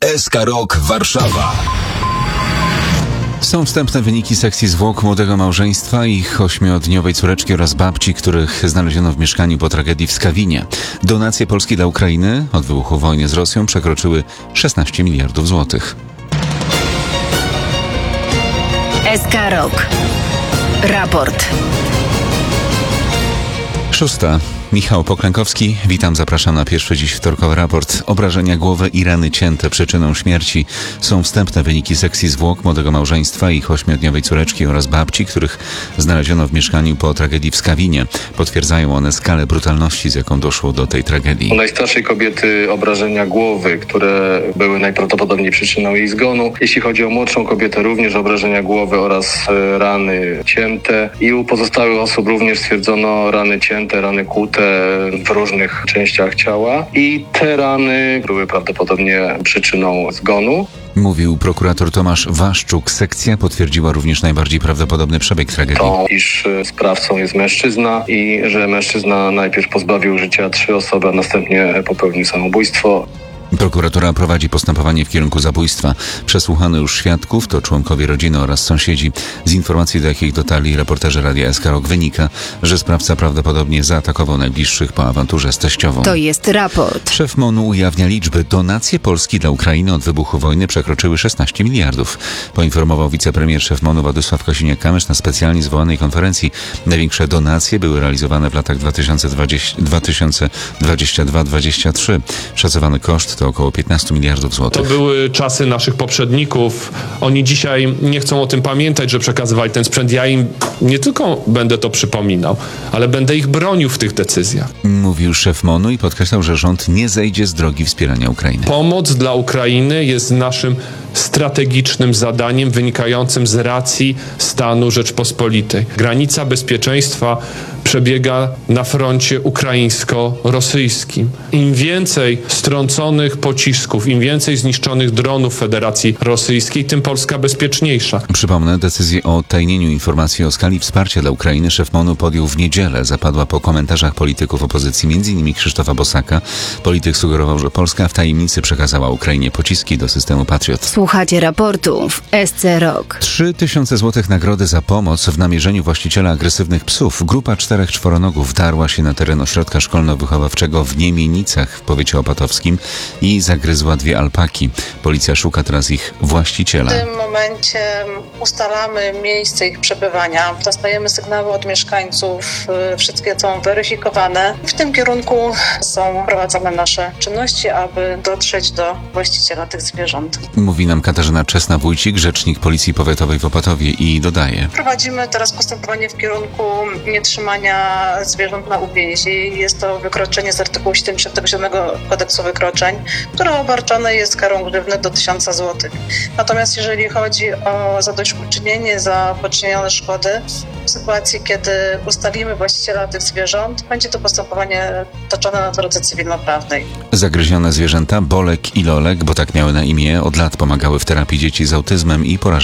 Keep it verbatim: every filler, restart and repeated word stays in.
S K Rock Warszawa. Są wstępne wyniki sekcji zwłok młodego małżeństwa i ich ośmiodniowej córeczki oraz babci, których znaleziono w mieszkaniu po tragedii w Skawinie. Donacje Polski dla Ukrainy od wybuchu wojny z Rosją przekroczyły szesnaście miliardów złotych. S K Rock. Raport. Szósta. Michał Poklękowski, witam, zapraszam na pierwszy dziś wtorkowy raport. Obrażenia głowy i rany cięte przyczyną śmierci. Są wstępne wyniki sekcji zwłok młodego małżeństwa i ich ośmiodniowej córeczki oraz babci, których znaleziono w mieszkaniu po tragedii w Skawinie. Potwierdzają one skalę brutalności, z jaką doszło do tej tragedii. U najstarszej kobiety obrażenia głowy, które były najprawdopodobniej przyczyną jej zgonu. Jeśli chodzi o młodszą kobietę, również obrażenia głowy oraz rany cięte. I u pozostałych osób również stwierdzono rany cięte, rany kłute w różnych częściach ciała i te rany były prawdopodobnie przyczyną zgonu. Mówił prokurator Tomasz Waszczuk. Sekcja potwierdziła również najbardziej prawdopodobny przebieg tragedii. To, iż sprawcą jest mężczyzna i że mężczyzna najpierw pozbawił życia trzy osoby, a następnie popełnił samobójstwo. Prokuratura prowadzi postępowanie w kierunku zabójstwa. Przesłuchano już świadków, to członkowie rodziny oraz sąsiedzi. Z informacji, do jakich dotarli reporterzy Radia S K Rock, wynika, że sprawca prawdopodobnie zaatakował najbliższych po awanturze z teściową. To jest raport. Szef M O N-u ujawnia liczby. Donacje Polski dla Ukrainy od wybuchu wojny przekroczyły szesnaście miliardów. Poinformował wicepremier szef M O N-u Władysław Kosiniak-Kamysz na specjalnie zwołanej konferencji. Największe donacje były realizowane w latach dwa tysiące dwudziestym dwa tysiące dwudziestym drugi dwudziestym trzecim. Szacowany koszt to około piętnaście miliardów złotych. To były czasy naszych poprzedników. Oni dzisiaj nie chcą o tym pamiętać, że przekazywali ten sprzęt. Ja im nie tylko będę to przypominał, ale będę ich bronił w tych decyzjach. Mówił szef M O N-u i podkreślał, że rząd nie zejdzie z drogi wspierania Ukrainy. Pomoc dla Ukrainy jest naszym strategicznym zadaniem wynikającym z racji stanu Rzeczpospolitej. Granica bezpieczeństwa przebiega na froncie ukraińsko-rosyjskim. Im więcej strąconych pocisków, im więcej zniszczonych dronów Federacji Rosyjskiej, tym Polska bezpieczniejsza. Przypomnę, decyzję o tajnieniu informacji o skali wsparcia dla Ukrainy szef M O N-u podjął w niedzielę. Zapadła po komentarzach polityków opozycji, między innymi Krzysztofa Bosaka. Polityk sugerował, że Polska w tajemnicy przekazała Ukrainie pociski do systemu Patriot. Słuchacie raportu w S C Rock. Trzy tysiące złotych nagrody za pomoc w namierzeniu właściciela agresywnych psów. Grupa czterech czworonogów wdarła się na teren ośrodka szkolno-wychowawczego w Niemienicach w powiecie opatowskim i zagryzła dwie alpaki. Policja szuka teraz ich właściciela. W tym momencie ustalamy miejsce ich przebywania. Dostajemy sygnały od mieszkańców. Wszystkie są weryfikowane. W tym kierunku są prowadzone nasze czynności, aby dotrzeć do właściciela tych zwierząt. Mówi nam Katarzyna Czesna-Wójcik, rzecznik Policji Powiatowej w Opatowie, i dodaje. Prowadzimy teraz postępowanie w kierunku nietrzymania zwierząt na uwięzi. Jest to wykroczenie z artykułu siedemdziesiątego siódmego Kodeksu Wykroczeń, które obarczone jest karą grzywny do tysiąca złotych. Natomiast jeżeli chodzi o zadośćuczynienie za poczynione szkody, w sytuacji, kiedy ustalimy właściciela tych zwierząt, będzie to postępowanie toczone na drodze cywilnoprawnej. Zagryzione zwierzęta Bolek i Lolek, bo tak miały na imię, od lat pomagały w terapii dzieci z autyzmem i porażeniem